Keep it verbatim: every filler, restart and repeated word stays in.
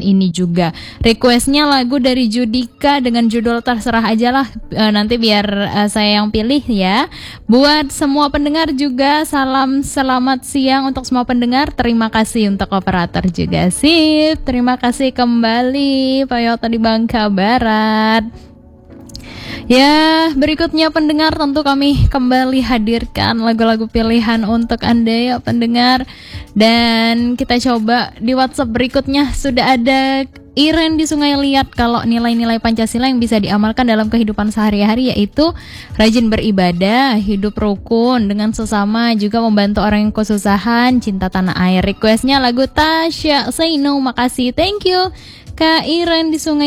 ini juga. Requestnya lagu dari Judika dengan judul Terserah Aja lah, e, nanti biar e, saya yang pilih ya. Buat semua pendengar juga salam selamat siang untuk semua pendengar. Terima kasih untuk operator juga. Sip, terima kasih kembali Pak Yoto di Bangka Barat. Ya, berikutnya pendengar tentu kami kembali hadirkan lagu-lagu pilihan untuk Anda ya pendengar. Dan kita coba di WhatsApp berikutnya sudah ada Iren di Sungai Liat. Kalau nilai-nilai Pancasila yang bisa diamalkan dalam kehidupan sehari-hari yaitu rajin beribadah, hidup rukun dengan sesama, juga membantu orang yang kesusahan, cinta tanah air. Requestnya lagu Tasya Say No. Makasih, thank you Kak Iren di Sungai